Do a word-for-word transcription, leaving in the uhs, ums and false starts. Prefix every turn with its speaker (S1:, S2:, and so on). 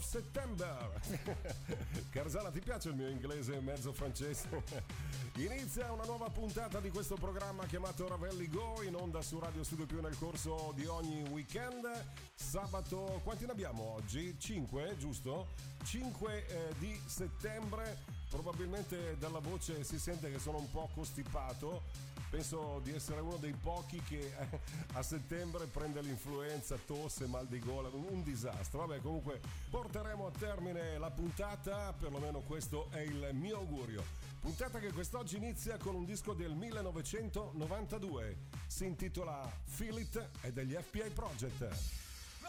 S1: September. Carzana, ti piace il mio inglese mezzo francese? Inizia una nuova puntata di questo programma chiamato Ravelli Go, in onda su Radio Studio Più nel corso di ogni weekend. Sabato, quanti ne abbiamo oggi? cinque, giusto? cinque eh, di settembre. Probabilmente dalla voce si sente che sono un po' costipato. Penso di essere uno dei pochi che eh, a settembre prende l'influenza, tosse, mal di gola, un disastro. Vabbè, comunque porteremo a termine la puntata, perlomeno questo è il mio augurio. Puntata che quest'oggi inizia con un disco del millenovecentonovantadue. Si intitola Feel It, è degli F P I Project.